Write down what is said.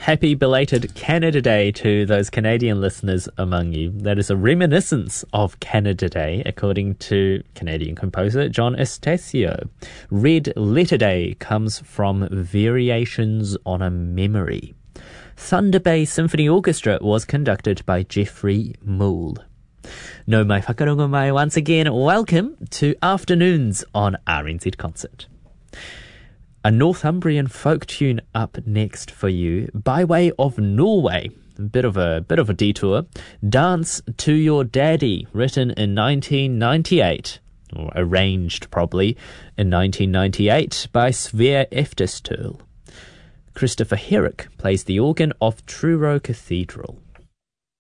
Happy belated Canada Day to those Canadian listeners among you. That is a reminiscence of Canada Day, according to Canadian composer John Estacio. Red Letter Day comes from Variations on a Memory. Thunder Bay Symphony Orchestra was conducted by Jeffrey Moule. No mai whakarongo mai once again. Welcome to Afternoons on RNZ Concert. A Northumbrian folk tune up next for you by way of Norway. A bit of a detour. Dance to Your Daddy, written in 1998, or arranged probably in 1998 by Sverre Eftestøl. Christopher Herrick plays the organ of Truro Cathedral.